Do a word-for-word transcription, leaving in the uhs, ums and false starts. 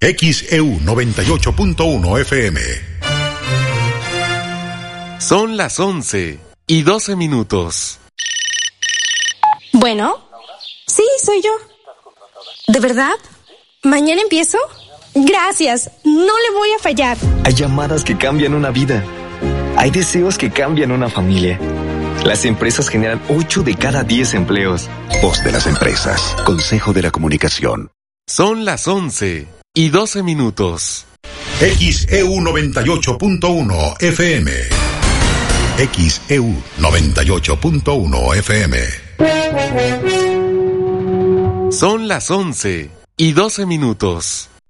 X E U noventa y ocho punto uno F M. Son las once y doce minutos. Bueno, sí, soy yo. ¿De verdad? ¿Mañana empiezo? Gracias, no le voy a fallar. Hay llamadas que cambian una vida. Hay deseos que cambian una familia. Las empresas generan ocho de cada diez empleos. Voz de las empresas. Consejo de la Comunicación. Son las once y doce minutos. X E U noventa y ocho punto uno F M. X E U noventa y ocho punto uno F M. Son las once y doce minutos.